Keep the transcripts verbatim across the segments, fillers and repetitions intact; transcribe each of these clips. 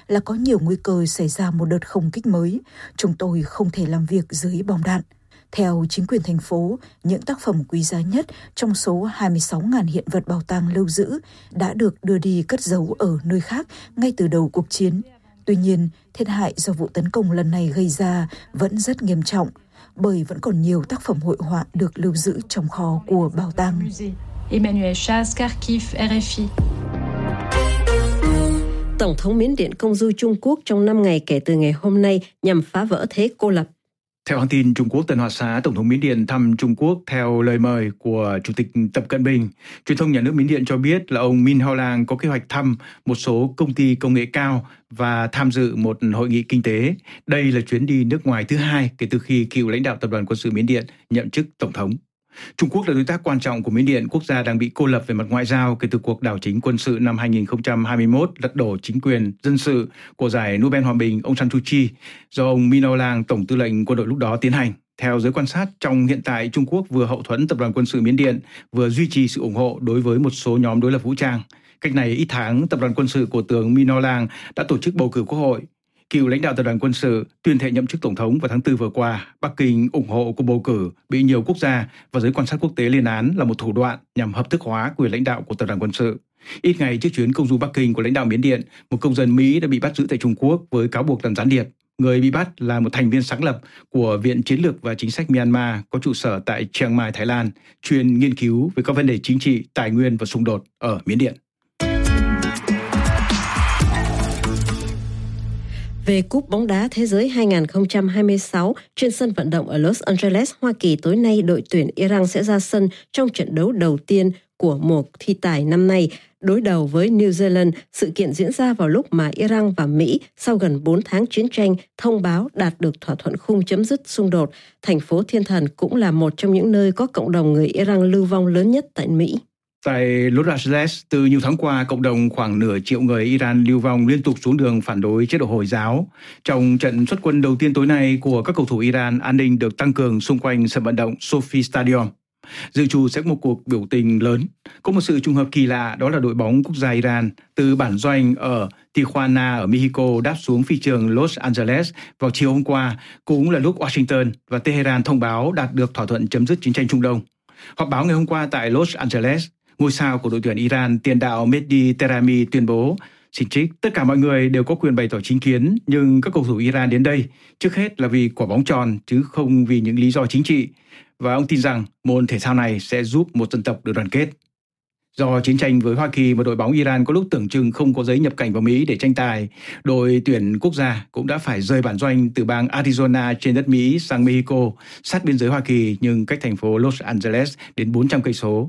là có nhiều nguy cơ xảy ra một đợt không kích mới. Chúng tôi không thể làm việc dưới bom đạn. Theo chính quyền thành phố, những tác phẩm quý giá nhất trong số hai mươi sáu nghìn hiện vật bảo tàng lưu giữ đã được đưa đi cất giấu ở nơi khác ngay từ đầu cuộc chiến. Tuy nhiên, thiệt hại do vụ tấn công lần này gây ra vẫn rất nghiêm trọng, bởi vẫn còn nhiều tác phẩm hội họa được lưu giữ trong kho của bảo tàng. Emmanuel Chas, Kharkiv, rờ ép i. Tổng thống Miến Điện công du Trung Quốc trong năm ngày kể từ ngày hôm nay nhằm phá vỡ thế cô lập. Theo hãng tin Trung Quốc Tân Hoa Xã, Tổng thống Miến Điện thăm Trung Quốc theo lời mời của Chủ tịch Tập Cận Bình. Truyền thông nhà nước Miến Điện cho biết là ông Min Aung Hlaing có kế hoạch thăm một số công ty công nghệ cao và tham dự một hội nghị kinh tế. Đây là chuyến đi nước ngoài thứ hai kể từ khi cựu lãnh đạo Tập đoàn Quân sự Miến Điện nhậm chức Tổng thống. Trung Quốc là đối tác quan trọng của Miến Điện, quốc gia đang bị cô lập về mặt ngoại giao kể từ cuộc đảo chính quân sự năm hai nghìn không trăm hai mươi mốt lật đổ chính quyền dân sự của giải Nobel Hòa bình Aung San Suu Kyi do ông Min Aung Hlaing, tổng tư lệnh quân đội lúc đó tiến hành. Theo giới quan sát, trong hiện tại Trung Quốc vừa hậu thuẫn Tập đoàn Quân sự Miến Điện, vừa duy trì sự ủng hộ đối với một số nhóm đối lập vũ trang. Cách này ít tháng, Tập đoàn Quân sự của tướng Min Aung Hlaing đã tổ chức bầu cử quốc hội. Cựu lãnh đạo Tập đoàn Quân sự tuyên thệ nhậm chức Tổng thống vào tháng tư vừa qua. Bắc Kinh ủng hộ cuộc bầu cử bị nhiều quốc gia và giới quan sát quốc tế lên án là một thủ đoạn nhằm hợp thức hóa quyền lãnh đạo của Tập đoàn Quân sự. Ít ngày trước chuyến công du Bắc Kinh của lãnh đạo Miến Điện, một công dân Mỹ đã bị bắt giữ tại Trung Quốc với cáo buộc làm gián điệp. Người bị bắt là một thành viên sáng lập của Viện Chiến lược và Chính sách Myanmar có trụ sở tại Chiang Mai, Thái Lan, chuyên nghiên cứu về các vấn đề chính trị, tài nguyên và xung đột ở Miến Điện. Về Cúp bóng đá Thế giới hai không hai sáu, trên sân vận động ở Los Angeles, Hoa Kỳ tối nay đội tuyển Iran sẽ ra sân trong trận đấu đầu tiên của mùa thi tài năm nay, đối đầu với New Zealand. Sự kiện diễn ra vào lúc mà Iran và Mỹ sau gần bốn tháng chiến tranh thông báo đạt được thỏa thuận khung chấm dứt xung đột. Thành phố Thiên Thần cũng là một trong những nơi có cộng đồng người Iran lưu vong lớn nhất tại Mỹ. Tại Los Angeles, từ nhiều tháng qua, cộng đồng khoảng nửa triệu người Iran lưu vong liên tục xuống đường phản đối chế độ Hồi giáo. Trong trận xuất quân đầu tiên tối nay của các cầu thủ Iran, an ninh được tăng cường xung quanh sân vận động Sophie Stadium. Dự trù sẽ có một cuộc biểu tình lớn. Có một sự trùng hợp kỳ lạ, đó là đội bóng quốc gia Iran từ bản doanh ở Tijuana ở Mexico đáp xuống phi trường Los Angeles vào chiều hôm qua, cũng là lúc Washington và Tehran thông báo đạt được thỏa thuận chấm dứt chiến tranh Trung Đông. Họp báo ngày hôm qua tại Los Angeles, ngôi sao của đội tuyển Iran, tiền đạo Mehdi Terami tuyên bố: "Xin trích, tất cả mọi người đều có quyền bày tỏ chính kiến, nhưng các cầu thủ Iran đến đây trước hết là vì quả bóng tròn chứ không vì những lý do chính trị." Và ông tin rằng môn thể thao này sẽ giúp một dân tộc được đoàn kết. Do chiến tranh với Hoa Kỳ mà đội bóng Iran có lúc tưởng chừng không có giấy nhập cảnh vào Mỹ để tranh tài, đội tuyển quốc gia cũng đã phải rời bản doanh từ bang Arizona trên đất Mỹ sang Mexico, sát biên giới Hoa Kỳ nhưng cách thành phố Los Angeles đến bốn trăm cây số.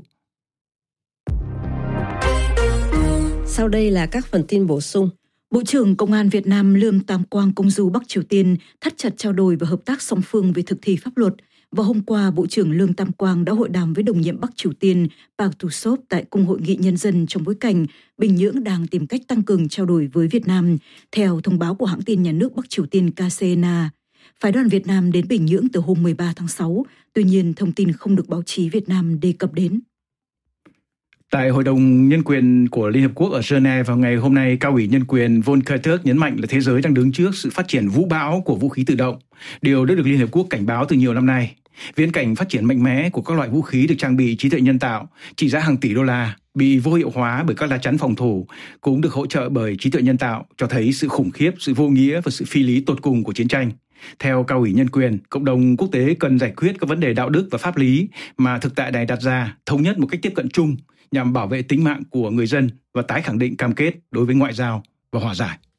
Sau đây là các phần tin bổ sung. Bộ trưởng Công an Việt Nam Lương Tam Quang công du Bắc Triều Tiên thắt chặt trao đổi và hợp tác song phương về thực thi pháp luật. Và hôm qua, Bộ trưởng Lương Tam Quang đã hội đàm với đồng nhiệm Bắc Triều Tiên Park Tu-sop tại Cung hội nghị nhân dân trong bối cảnh Bình Nhưỡng đang tìm cách tăng cường trao đổi với Việt Nam, theo thông báo của hãng tin nhà nước Bắc Triều Tiên K C N A. Phái đoàn Việt Nam đến Bình Nhưỡng từ hôm mười ba tháng sáu, tuy nhiên thông tin không được báo chí Việt Nam đề cập đến. Tại Hội đồng Nhân quyền của Liên Hợp Quốc ở Geneva vào ngày hôm nay, cao ủy nhân quyền Volker Turk nhấn mạnh là thế giới đang đứng trước sự phát triển vũ bão của vũ khí tự động. Điều đã được Liên Hợp Quốc cảnh báo từ nhiều năm nay. Viễn cảnh phát triển mạnh mẽ của các loại vũ khí được trang bị trí tuệ nhân tạo, trị giá hàng tỷ đô la, bị vô hiệu hóa bởi các lá chắn phòng thủ, cũng được hỗ trợ bởi trí tuệ nhân tạo, cho thấy sự khủng khiếp, sự vô nghĩa và sự phi lý tột cùng của chiến tranh. Theo cao ủy nhân quyền, cộng đồng quốc tế cần giải quyết các vấn đề đạo đức và pháp lý mà thực tại này đặt ra, thống nhất một cách tiếp cận chung nhằm bảo vệ tính mạng của người dân và tái khẳng định cam kết đối với ngoại giao và hòa giải.